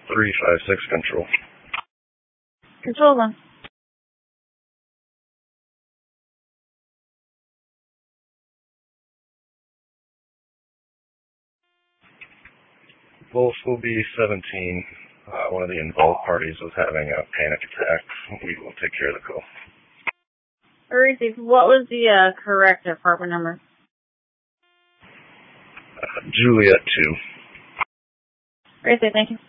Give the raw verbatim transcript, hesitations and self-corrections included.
three five six control. Control them. Both will be seventeen. Uh, one of the involved parties was having a panic attack. We will take care of the call. Received. What was the uh, correct apartment number? Uh, Juliet two. Received. Thank you.